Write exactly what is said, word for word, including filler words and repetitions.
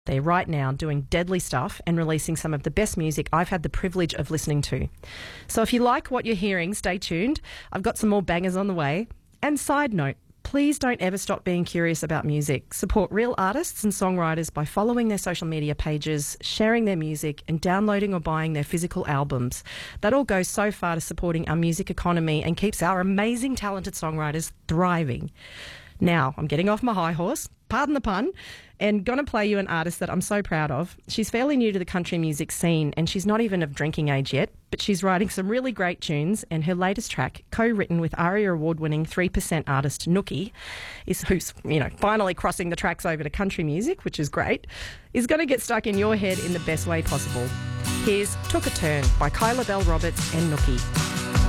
there right now doing deadly stuff and releasing some of the best music I've had the privilege of listening to. So if you like what you're hearing, stay tuned. I've got some more bangers on the way. And side note, please don't ever stop being curious about music. Support real artists and songwriters by following their social media pages, sharing their music, and downloading or buying their physical albums. That all goes so far to supporting our music economy and keeps our amazing, talented songwriters thriving. Now, I'm getting off my high horse, pardon the pun, and going to play you an artist that I'm so proud of. She's fairly new to the country music scene and she's not even of drinking age yet, but she's writing some really great tunes, and her latest track, co-written with ARIA award-winning three percent artist Nookie, is who's, you know, finally crossing the tracks over to country music, which is great, is going to get stuck in your head in the best way possible. Here's Took a Turn by Kyla Bell Roberts and Nookie.